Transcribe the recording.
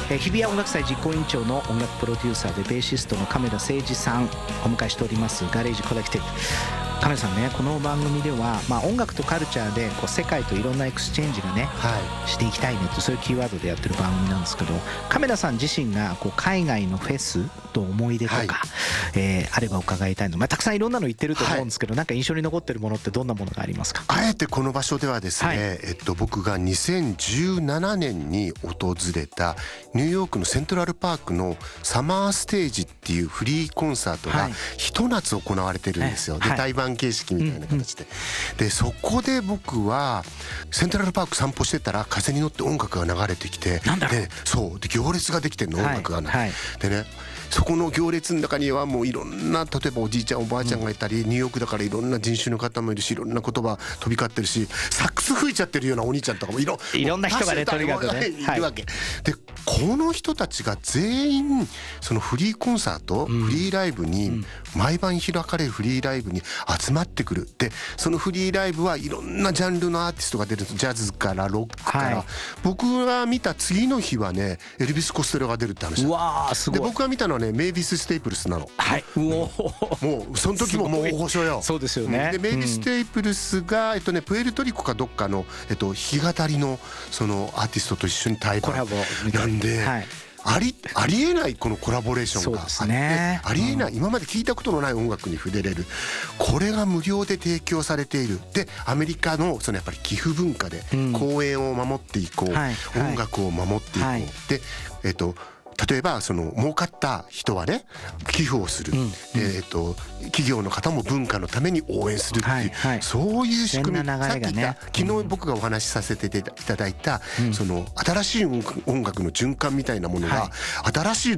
日比谷音楽祭実行委員長の音楽プロデューサーでベーシストの亀田誠二さんお迎えしておりますガレージコレクティブ。亀田さんね、この番組では、音楽とカルチャーでこう世界といろんなエクスチェンジがね、していきたいねと、そういうキーワードでやってる番組なんですけど、亀田さん自身がこう海外のフェスと思い出とか、あれば伺いたいの、たくさんいろんなの言ってると思うんですけど、なんか印象に残ってるものってどんなものがありますか？ あえてこの場所ではですね、僕が2017年に訪れたニューヨークのセントラルパークのサマーステージっていうフリーコンサートがひと夏行われてるんですよ。で、対バン形式みたいな形で、でそこで僕はセントラルパーク散歩してたら風に乗って音楽が流れてきて、でそうで行列ができてるの、音楽がでね、そこの行列の中にはもういろんな、例えばおじいちゃんおばあちゃんがいたり、ニューヨークだからいろんな人種の方もいるし、いろんな言葉飛び交ってるし、サックス吹いちゃってるようなお兄ちゃんとかもいろんな人がね、とにかくねいるわけで、この人たちが全員そのフリーコンサート、フリーライブに、毎晩開かれるフリーライブに集まってくる。でそのフリーライブはいろんなジャンルのアーティストが出る、ジャズからロックから、僕が見た次の日はねエルビス・コステロが出るって話。で僕が見たのはねメイビス・ステイプルスなの。もうその時ももう大御所よ。 そうですよね。 でメイビス・ステイプルスがプエルトリコかどっかの弾き語りのそのアーティストと一緒に対バンなんで、ありえないこのコラボレーションがあって、ありえない、今まで聞いたことのない音楽に触れれる、これが無料で提供されている。でアメリカのそのやっぱり寄付文化で公園を守っていこう、音楽を守っていこう、で例えばその儲かった人はね寄付をする、企業の方も文化のために応援するっていう、そういう仕組み、さっき言った昨日僕がお話しさせていただいた、その新しい音楽の循環みたいなものが、新しい